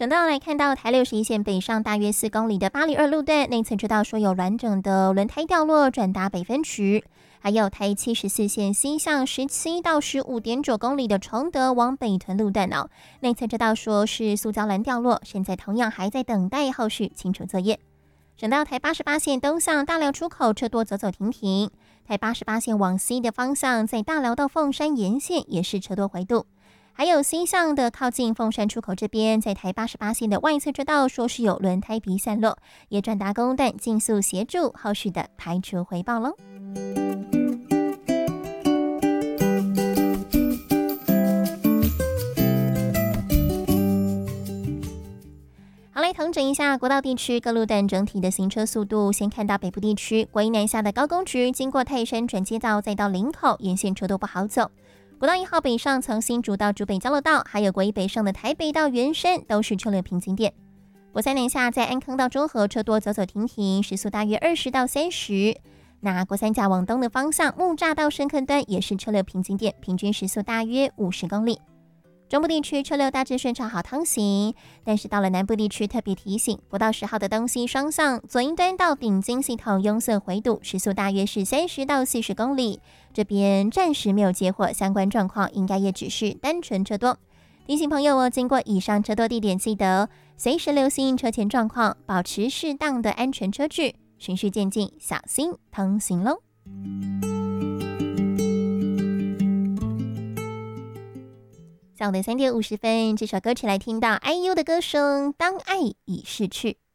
省道来看到台61线北上大约4公里的802路段，内侧车道说有完整的轮胎掉落，转达北分区。还有台74线西向17到15.9公里的崇德往北屯路段内侧车道说是塑胶栏掉落，现在同样还在等待后续清除作业。省道台88线东向大寮出口车多走走停停，台88线往西的方向在大寮到凤山沿线也是车多回堵。还有西向的靠近凤山出口这边，在台88线的外侧车道说是有轮胎皮散落，也转达公段尽速协助后续的排除回报喽。好，来统整一下国道地区各路段整体的行车速度。先看到北部地区，国一南下的高工局经过泰山转接道，再到林口沿线车都不好走。国道1号北上从新竹到竹北交流道，还有国一北上的台北到圆山都是车流瓶颈点。国三南下在安康到中和车多走走停停，时速大约20到30。那国三甲往东的方向，木栅到深坑端也是车流瓶颈点，平均时速大约50公里。中部地区车流大致顺畅好通行，但是到了南部地区特别提醒，国道10号的东西双向左营端到顶金系统拥塞回堵，时速大约是30到40公里，这边暂时没有接获相关状况，应该也只是单纯车多。提醒朋友经过以上车多地点，记得随时留心车前状况，保持适当的安全车距，循序渐进，小心通行喽。下午的3点50分，这首歌曲来听到 IU 的歌声《当爱已逝去》。